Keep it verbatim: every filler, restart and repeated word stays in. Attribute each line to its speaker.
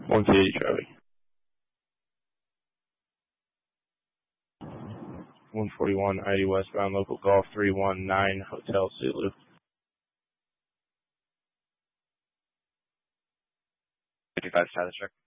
Speaker 1: one fifty Charlie. one forty-one I eighty westbound, local golf three one nine, Hotel Zulu.
Speaker 2: fifty-five Tyler, sir.